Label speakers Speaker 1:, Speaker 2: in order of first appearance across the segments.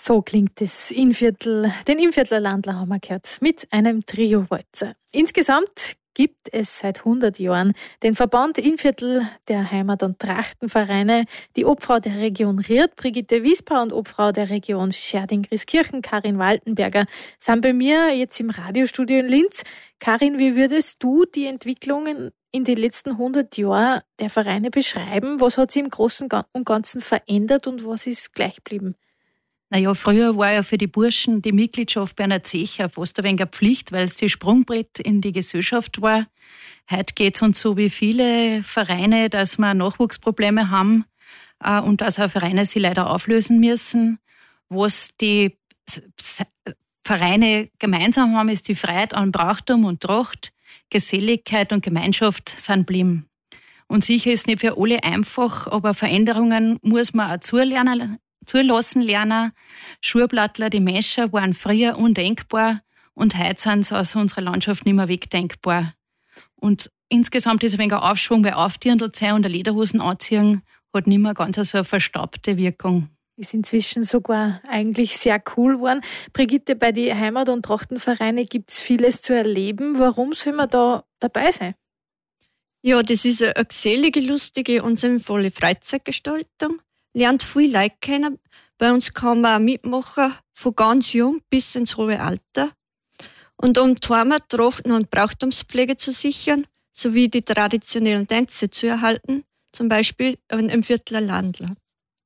Speaker 1: So klingt das Innviertel. Den Innviertler Landler haben wir gehört mit einem Trio-Walzer. Insgesamt gibt es seit 100 Jahren den Verband Innviertel der Heimat- und Trachtenvereine. Die Obfrau der Region Ried, Brigitte Wiesper, und Obfrau der Region Scherding-Grieskirchen, Karin Waltenberger, sind bei mir jetzt im Radiostudio in Linz. Karin, wie würdest du die Entwicklungen in den letzten 100 Jahren der Vereine beschreiben? Was hat sich im Großen und Ganzen verändert und was ist gleich geblieben?
Speaker 2: Naja, früher war ja für die Burschen die Mitgliedschaft bei einer Zeche fast ein wenig eine Pflicht, weil es die Sprungbrett in die Gesellschaft war. Heute geht es uns so wie viele Vereine, dass wir Nachwuchsprobleme haben und dass auch Vereine sich leider auflösen müssen. Was die Vereine gemeinsam haben, ist die Freiheit an Brauchtum und Tracht, Geselligkeit und Gemeinschaft sind geblieben. Und sicher ist nicht für alle einfach, aber Veränderungen muss man auch zulassen lernen. Schuhblattler, die Mescher waren früher undenkbar und heute sind sie aus unserer Landschaft nicht mehr wegdenkbar. Und insgesamt ist ein wenig ein Aufschwung bei Aufdirndl sein und Lederhosen anziehen hat nicht mehr ganz so eine verstaubte Wirkung.
Speaker 1: Ist inzwischen sogar eigentlich sehr cool geworden. Brigitte, bei den Heimat- und Trachtenvereinen gibt es vieles zu erleben. Warum soll man da dabei sein?
Speaker 3: Ja, das ist eine gesellige, lustige und sinnvolle Freizeitgestaltung. Lernt viel Leute kennen. Bei uns kann man auch mitmachen, von ganz jung bis ins hohe Alter. Und um die Heimat, Trachten und Brauchtumspflege zu sichern, sowie die traditionellen Tänze zu erhalten, zum Beispiel im Viertler Landler.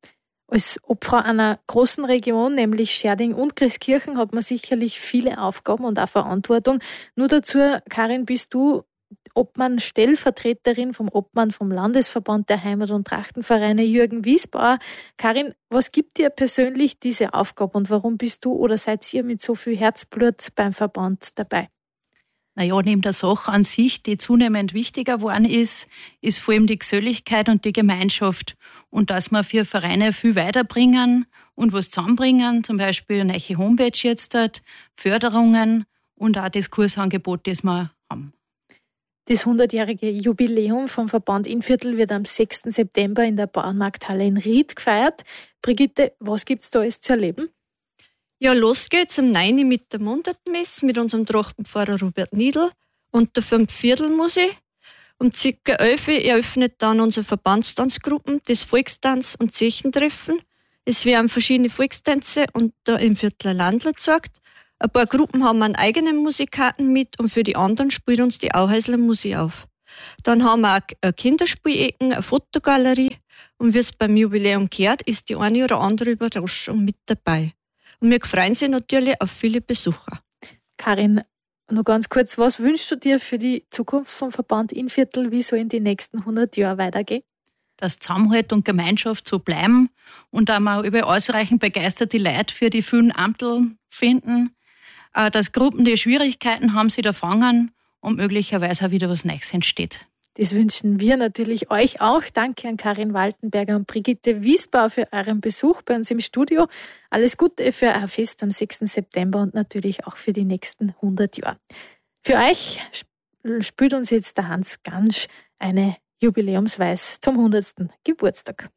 Speaker 1: Als Obfrau einer großen Region, nämlich Scherding und Grieskirchen, hat man sicherlich viele Aufgaben und auch Verantwortung. Nur dazu, Karin, bist du Obmann Stellvertreterin vom Obmann vom Landesverband der Heimat- und Trachtenvereine Jürgen Wiesbauer. Karin, was gibt dir persönlich diese Aufgabe und warum bist du oder seid ihr mit so viel Herzblut beim Verband dabei?
Speaker 2: Naja, neben der Sache an sich, die zunehmend wichtiger geworden ist vor allem die Geselligkeit und die Gemeinschaft. Und dass wir für Vereine viel weiterbringen und was zusammenbringen, zum Beispiel eine neue Homepage jetzt, Förderungen und auch das Kursangebot, das wir haben.
Speaker 1: Das 100-jährige Jubiläum vom Verband Innviertel wird am 6. September in der Bauernmarkthalle in Ried gefeiert. Brigitte, was gibt es da alles zu erleben?
Speaker 3: Ja, los geht's um 9 Uhr mit der Mundartmesse mit unserem Trachtenpfarrer Robert Niedl und der 5-Viertel-Musik. Um ca. 11 Uhr eröffnet dann unsere Verbandstanzgruppen das Volkstanz- und Zechentreffen. Es werden verschiedene Volkstänze und der Innviertler Landler gezeigt. Ein paar Gruppen haben einen eigenen Musikkarten mit und für die anderen spielt uns die Auhäusler Musik auf. Dann haben wir auch eine Kinderspielecken, eine Fotogalerie und wie es beim Jubiläum gehört, ist die eine oder andere Überraschung mit dabei. Und wir freuen uns natürlich auf viele Besucher.
Speaker 1: Karin, noch ganz kurz, was wünschst du dir für die Zukunft vom Verband Innviertel? Wie soll in die nächsten 100 Jahre weitergehen?
Speaker 2: Dass Zusammenhalt und Gemeinschaft so bleiben und auch mal über ausreichend begeisterte Leute für die vielen Amtel finden. Dass Gruppen, die Schwierigkeiten haben, sie da fangen und möglicherweise auch wieder was Neues entsteht.
Speaker 1: Das wünschen wir natürlich euch auch. Danke an Karin Waltenberger und Brigitte Wiesbauer für euren Besuch bei uns im Studio. Alles Gute für euer Fest am 6. September und natürlich auch für die nächsten 100 Jahre. Für euch spielt uns jetzt der Hans Gansch eine Jubiläumsweis zum 100. Geburtstag.